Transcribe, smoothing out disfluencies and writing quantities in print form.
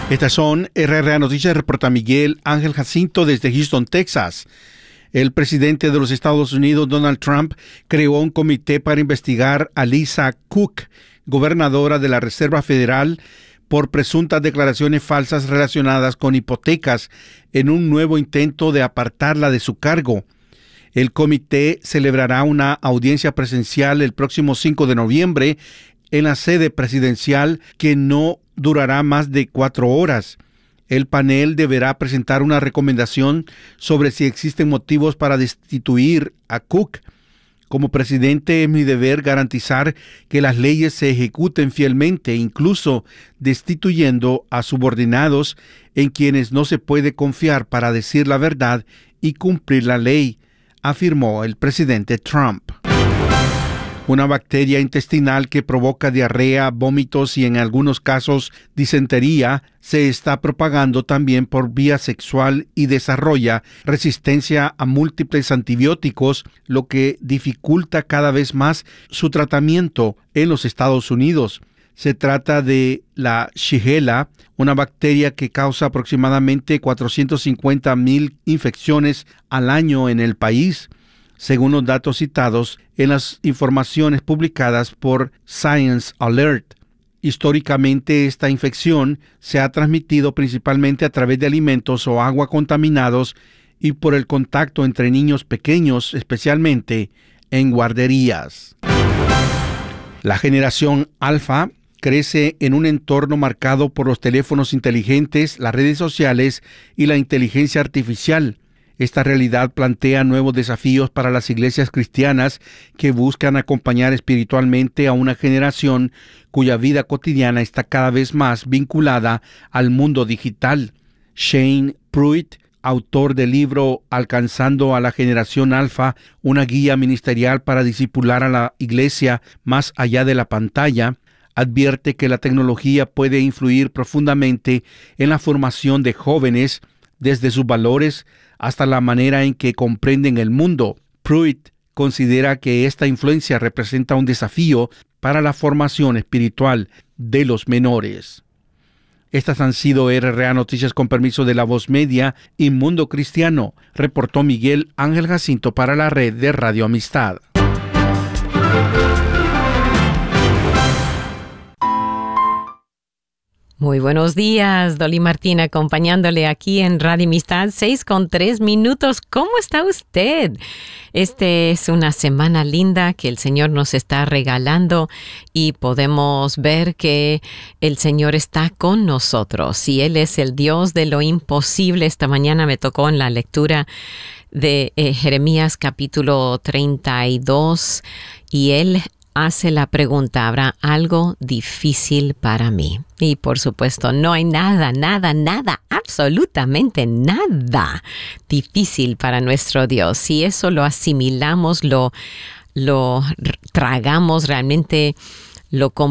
Estas son RRA Noticias, reporta Miguel Ángel Jacinto desde Houston, Texas. El presidente de los Estados Unidos, Donald Trump, creó un comité para investigar a Lisa Cook, gobernadora de la Reserva Federal, por presuntas declaraciones falsas relacionadas con hipotecas en un nuevo intento de apartarla de su cargo. El comité celebrará una audiencia presencial el próximo 5 de noviembre en la sede presidencial que no durará más de 4 horas. El panel deberá presentar una recomendación sobre si existen motivos para destituir a Cook. Como presidente, es mi deber garantizar que las leyes se ejecuten fielmente, incluso destituyendo a subordinados en quienes no se puede confiar para decir la verdad y cumplir la ley, afirmó el presidente Trump. Una bacteria intestinal que provoca diarrea, vómitos y en algunos casos disentería se está propagando también por vía sexual y desarrolla resistencia a múltiples antibióticos, lo que dificulta cada vez más su tratamiento en los Estados Unidos. Se trata de la Shigella, una bacteria que causa aproximadamente 450,000 infecciones al año en el país, según los datos citados en las informaciones publicadas por Science Alert. Históricamente, esta infección se ha transmitido principalmente a través de alimentos o agua contaminados y por el contacto entre niños pequeños, especialmente en guarderías. La generación alfa crece en un entorno marcado por los teléfonos inteligentes, las redes sociales y la inteligencia artificial. Esta realidad plantea nuevos desafíos para las iglesias cristianas que buscan acompañar espiritualmente a una generación cuya vida cotidiana está cada vez más vinculada al mundo digital. Shane Pruitt, autor del libro Alcanzando a la Generación Alfa, una guía ministerial para discipular a la iglesia más allá de la pantalla, advierte que la tecnología puede influir profundamente en la formación de jóvenes, desde sus valores hasta la manera en que comprenden el mundo. Pruitt considera que esta influencia representa un desafío para la formación espiritual de los menores. Estas han sido RRA Noticias con permiso de La Voz Media y Mundo Cristiano, reportó Miguel Ángel Jacinto para la red de Radio Amistad. Muy buenos días, Dolly Martín acompañándole aquí en Radio Amistad, 6:03. ¿Cómo está usted? Es una semana linda que el Señor nos está regalando y podemos ver que el Señor está con nosotros y Él es el Dios de lo imposible. Esta mañana me tocó en la lectura de Jeremías capítulo 32 y Él hace la pregunta, ¿habrá algo difícil para mí? Y por supuesto, no hay nada, absolutamente nada difícil para nuestro Dios. Si eso lo asimilamos, lo tragamos, realmente lo